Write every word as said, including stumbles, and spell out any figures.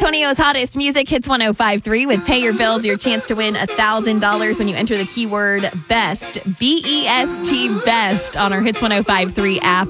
Antonio's hottest music hits one oh five point three with Pay Your Bills, your chance to win one thousand dollars when you enter the keyword BEST, B E S T, BEST on our Hits one oh five point three app.